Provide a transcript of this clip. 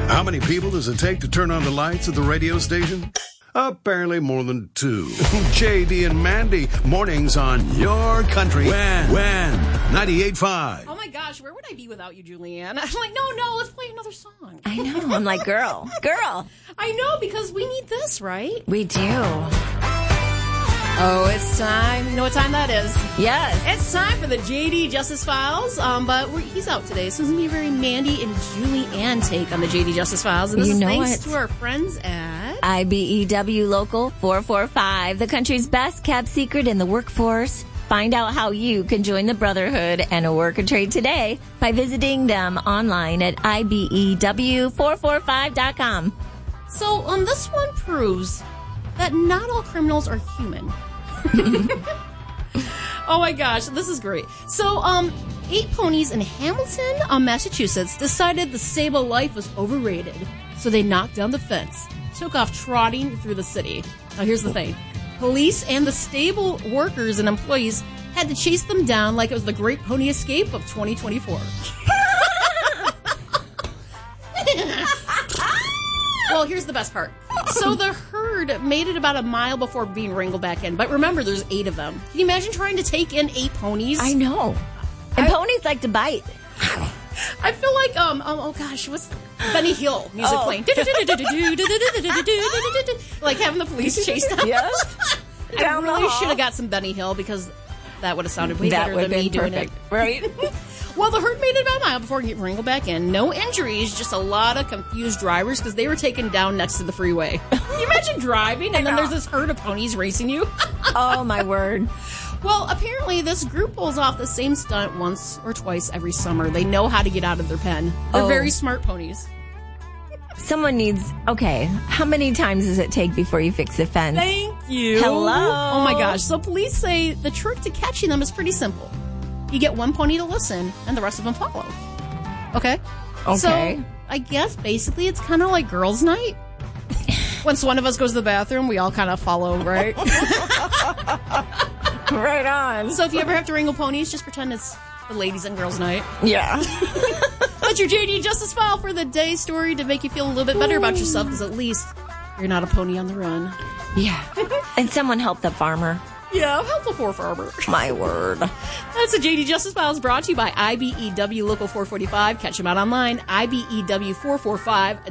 How many people does it take to turn on the lights at the radio station? Apparently more than 2. JD and Mandy, mornings on your country. When? 98.5. Oh my gosh, where would I be without you, Julianne? I'm like, no, let's play another song. I know. I'm like, girl. I know, because we need this, right? We do. Oh, it's time. You know what time that is? Yes. It's time for the JD Justice Files, but he's out today, so it's going to be a very Mandy and Julianne take on the JD Justice Files. And this is thanks to our friends at IBEW Local 445, the country's best kept secret in the workforce. Find out how you can join the Brotherhood and work a trade today by visiting them online at IBEW445.com. So, this one proves that not all criminals are human. Oh my gosh, this is great. So, 8 ponies in Hamilton, Massachusetts decided the stable life was overrated. So they knocked down the fence, took off trotting through the city. Now here's the thing. Police and the stable workers and employees had to chase them down like it was the Great Pony Escape of 2024. Well, here's the best part. So the herd made it about a mile before being wrangled back in. But remember, there's 8 of them. Can you imagine trying to take in 8 ponies? I know. And ponies like to bite. I feel like, oh gosh, what's Benny Hill music playing? Like having the police chase them. Yes. I really should have got some Benny Hill because that would have sounded way better than me doing it. Right? Well, the herd made it about a mile before getting wrangled back in. No injuries, just a lot of confused drivers because they were taken down next to the freeway. Can you imagine driving and then there's this herd of ponies racing you? Oh, my word. Well, apparently this group pulls off the same stunt once or twice every summer. They know how to get out of their pen. They're very smart ponies. Someone needs... Okay, how many times does it take before you fix the fence? Thank you. Hello. Oh, my gosh. So police say the trick to catching them is pretty simple. You get one pony to listen, and the rest of them follow. Okay? So, I guess, basically, it's kind of like girls' night. Once one of us goes to the bathroom, we all kind of follow, right? Right on. So if you ever have to wrangle ponies, just pretend it's the ladies' and girls' night. Yeah. That's your JD Justice File for the day story to make you feel a little bit better about yourself, because at least you're not a pony on the run. Yeah. And someone help the farmer. Yeah, help the poor farmer. My word. That's the JD Justice Files brought to you by IBEW Local 445. Catch them out online, IBEW445.